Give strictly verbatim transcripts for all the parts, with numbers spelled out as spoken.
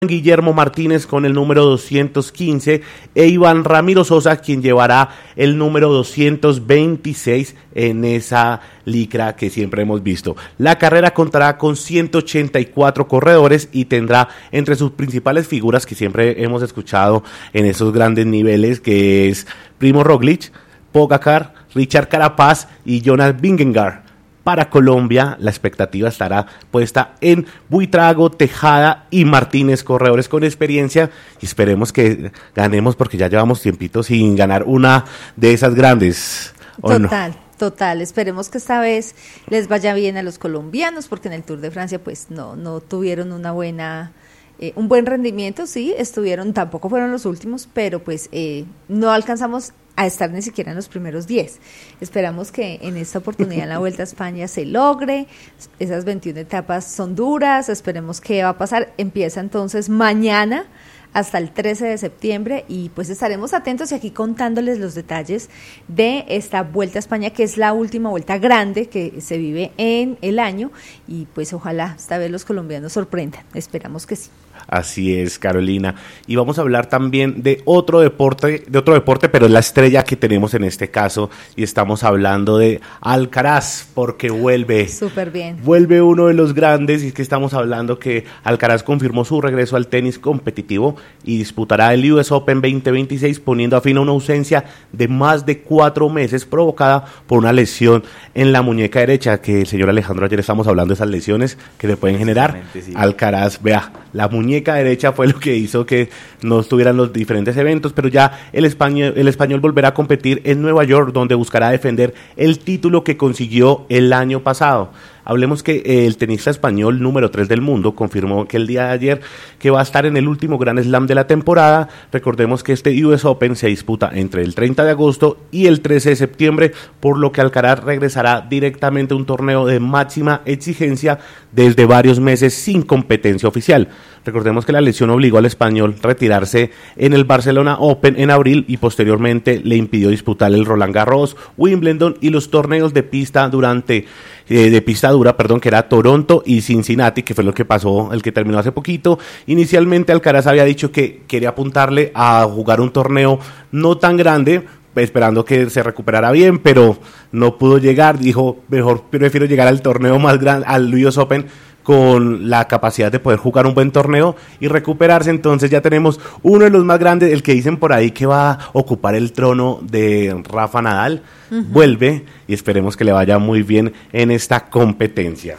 Guillermo Martínez con el número doscientos quince e Iván Ramiro Sosa, quien llevará el número doscientos veintiséis en esa licra que siempre hemos visto. La carrera contará con ciento ochenta y cuatro corredores y tendrá entre sus principales figuras que siempre hemos escuchado en esos grandes niveles, que es Primo Roglic, Pogacar, Richard Carapaz y Jonas Vingegaard. Para Colombia, la expectativa estará puesta en Buitrago, Tejada y Martínez, corredores con experiencia, y esperemos que ganemos porque ya llevamos tiempito sin ganar una de esas grandes. Total, no? total. Esperemos que esta vez les vaya bien a los colombianos, porque en el Tour de Francia pues no, no tuvieron una buena... Eh, un buen rendimiento, sí, estuvieron, tampoco fueron los últimos, pero pues eh, no alcanzamos a estar ni siquiera en los primeros diez. Esperamos que en esta oportunidad en la Vuelta a España se logre. Esas veintiuna etapas son duras, esperemos que va a pasar. Empieza entonces mañana hasta el trece de septiembre y pues estaremos atentos y aquí contándoles los detalles de esta Vuelta a España, que es la última vuelta grande que se vive en el año, y pues ojalá esta vez los colombianos sorprendan, esperamos que sí. Así es, Carolina. Y vamos a hablar también de otro deporte, de otro deporte, pero es la estrella que tenemos en este caso, y estamos hablando de Alcaraz, porque vuelve. Súper bien. Vuelve uno de los grandes, y es que estamos hablando que Alcaraz confirmó su regreso al tenis competitivo y disputará el U S Open veinte veintiséis, poniendo a fin a una ausencia de más de cuatro meses provocada por una lesión en la muñeca derecha, que el señor Alejandro, ayer estamos hablando de esas lesiones que le pueden generar. Sí. Alcaraz, vea, la muñeca derecha fue lo que hizo que no estuvieran los diferentes eventos, pero ya el español, el español volverá a competir en Nueva York, donde buscará defender el título que consiguió el año pasado. Hablemos que eh, el tenista español número tres del mundo confirmó que el día de ayer que va a estar en el último Grand Slam de la temporada. Recordemos que este U S Open se disputa entre el treinta de agosto y el trece de septiembre, por lo que Alcaraz regresará directamente a un torneo de máxima exigencia desde varios meses sin competencia oficial. Recordemos que la lesión obligó al español a retirarse en el Barcelona Open en abril y posteriormente le impidió disputar el Roland Garros, Wimbledon y los torneos de pista durante eh, de pista dura, perdón, que era Toronto y Cincinnati, que fue lo que pasó, el que terminó hace poquito. Inicialmente Alcaraz había dicho que quería apuntarle a jugar un torneo no tan grande, esperando que se recuperara bien, pero no pudo llegar. Dijo, mejor prefiero llegar al torneo más grande, al U S Open, con la capacidad de poder jugar un buen torneo y recuperarse. Entonces ya tenemos uno de los más grandes, el que dicen por ahí que va a ocupar el trono de Rafa Nadal, uh-huh. Vuelve, y esperemos que le vaya muy bien en esta competencia.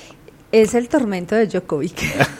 Es el tormento de Djokovic.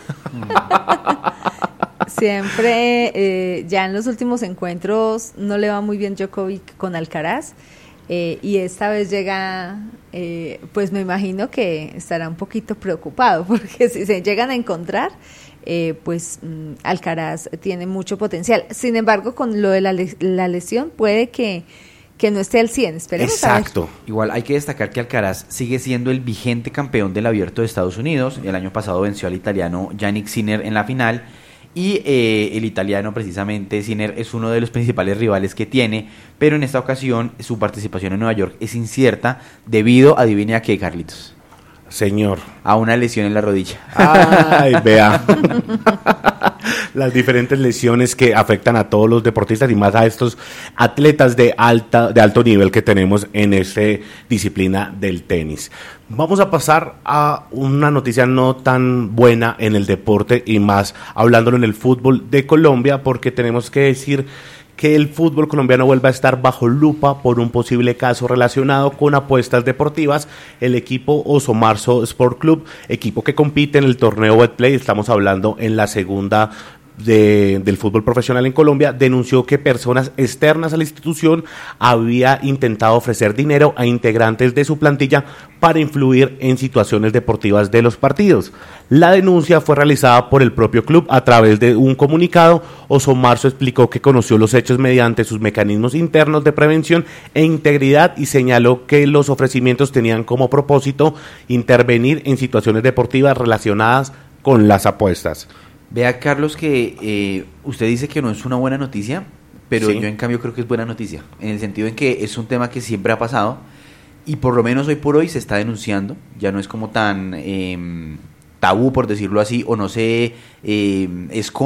Siempre, eh, ya en los últimos encuentros no le va muy bien Djokovic con Alcaraz. Eh, y esta vez llega, eh, pues me imagino que estará un poquito preocupado, porque si se llegan a encontrar, eh, pues mm, Alcaraz tiene mucho potencial. Sin embargo, con lo de la, le- la lesión puede que, que no esté al cien, esperemos. Exacto. Igual hay que destacar que Alcaraz sigue siendo el vigente campeón del Abierto de Estados Unidos. El año pasado venció al italiano Jannik Sinner en la final. Y eh, el italiano, precisamente, Sinner, es uno de los principales rivales que tiene, pero en esta ocasión su participación en Nueva York es incierta debido, adivine a qué, Carlitos. Señor. A una lesión en la rodilla. Ay, vea. Las diferentes lesiones que afectan a todos los deportistas y más a estos atletas de alta de alto nivel que tenemos en esta disciplina del tenis. Vamos a pasar a una noticia no tan buena en el deporte y más hablándolo en el fútbol de Colombia, porque tenemos que decir que el fútbol colombiano vuelve a estar bajo lupa por un posible caso relacionado con apuestas deportivas. El equipo Oso Marzo Sport Club, equipo que compite en el torneo Betplay, estamos hablando en la segunda De, del fútbol profesional en Colombia, denunció que personas externas a la institución había intentado ofrecer dinero a integrantes de su plantilla para influir en situaciones deportivas de los partidos. La denuncia fue realizada por el propio club a través de un comunicado. Oso Marzo explicó que conoció los hechos mediante sus mecanismos internos de prevención e integridad y señaló que los ofrecimientos tenían como propósito intervenir en situaciones deportivas relacionadas con las apuestas. Vea, Carlos, que eh, usted dice que no es una buena noticia, pero sí. Yo en cambio creo que es buena noticia, en el sentido en que es un tema que siempre ha pasado y por lo menos hoy por hoy se está denunciando, ya no es como tan, eh, tabú, por decirlo así, o no se eh, esconde